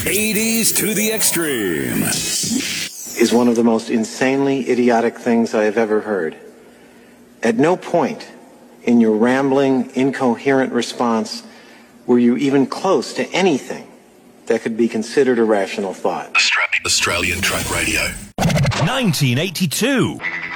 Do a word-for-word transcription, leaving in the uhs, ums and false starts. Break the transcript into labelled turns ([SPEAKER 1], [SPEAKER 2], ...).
[SPEAKER 1] eighties to the extreme.
[SPEAKER 2] Is one of the most insanely idiotic things I have ever heard. At no point in your rambling, incoherent response were you even close to anything that could be considered a rational thought.
[SPEAKER 1] Australian Truck Radio.
[SPEAKER 3] nineteen eighty-two.